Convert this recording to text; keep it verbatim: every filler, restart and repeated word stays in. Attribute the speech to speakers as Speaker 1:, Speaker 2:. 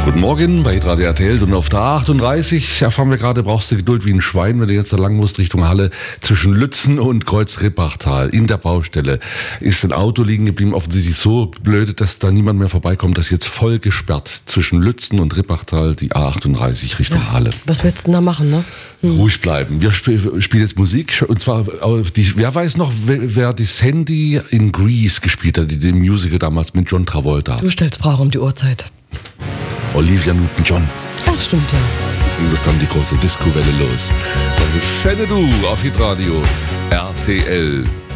Speaker 1: Guten Morgen bei Radio R T L und auf der A achtunddreißig erfahren wir gerade, brauchst du Geduld wie ein Schwein, wenn du jetzt da lang musst Richtung Halle zwischen Lützen und Kreuz-Rippachtal. In der Baustelle ist ein Auto liegen geblieben, offensichtlich so blöd, dass da niemand mehr vorbeikommt. Das ist jetzt voll gesperrt zwischen Lützen und Rippachtal, die A achtunddreißig Richtung
Speaker 2: Ja,
Speaker 1: Halle.
Speaker 2: was willst du denn da machen, ne? Hm.
Speaker 1: Ruhig bleiben. Wir sp- spielen jetzt Musik und zwar, die, wer weiß noch, wer, wer die Sandy in Grease gespielt hat, die, die Musical damals mit John Travolta.
Speaker 2: Du stellst Fragen um die Uhrzeit.
Speaker 1: Olivia Newton-John.
Speaker 2: Ach, stimmt ja.
Speaker 1: Und wird dann die große Disco-Welle los. Das ist Xanadu auf Hitradio R T L.